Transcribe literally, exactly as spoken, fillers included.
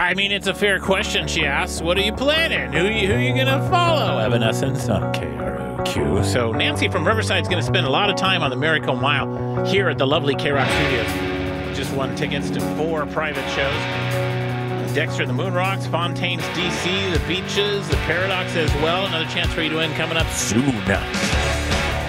I mean, it's a fair question, she asks. What are you planning? Who you, who you going to follow? Evanescence on K R O Q. So Nancy from Riverside is going to spend a lot of time on the Miracle Mile here at the lovely K-Rock Studios. Just won tickets to four private shows. Dexter, the Moon Rocks, Fontaine's D C, the Beaches, the Paradox as well. Another chance for you to win coming up soon.